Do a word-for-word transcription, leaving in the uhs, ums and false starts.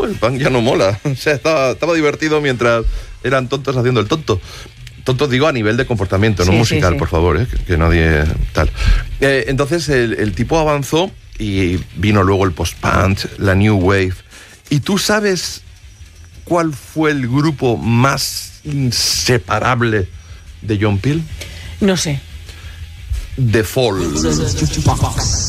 el punk ya no mola. O sea, estaba, estaba divertido mientras eran tontos haciendo el tonto. Tontos digo a nivel de comportamiento, no sí, musical, sí, sí. por favor, ¿eh? que, que nadie tal. Eh, entonces el, el tipo avanzó y vino luego el post-punk, la new wave. ¿Y tú sabes cuál fue el grupo más inseparable de John Peel? No sé. The Fall.